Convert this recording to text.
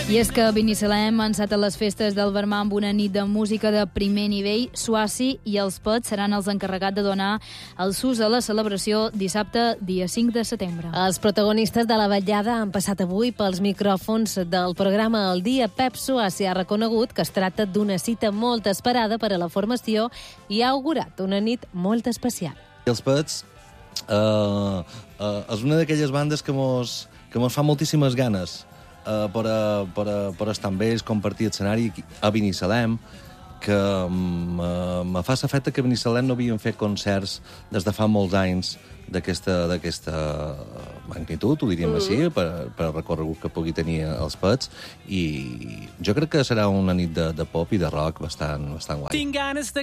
I és que Binissalem ha enceta les festes del Vermà amb una nit de música de primer nivell. Suassi i els Pets seran els encarregats de donar el sus a la celebració dissabte, dia 5 de setembre. Els protagonistes de la vetllada han passat avui pels micròfons del programa El Dia. Pep Suassi ha reconegut que es tracta d'una cita molt esperada per a la formació i ha augurat una nit molt especial. Els Pets és una d'aquelles bandes que mos fa moltíssimes ganes per estar amb ells, compartir escenari a Binissalem, que me fa l'efecte que a Binissalem no havien fet concerts des de fa molts anys d'aquesta magnitud, ho diríem així, per el recorregut que pugui tenir els Pets, i jo crec que serà una nit de pop i de rock bastant guai. Tinc ganes de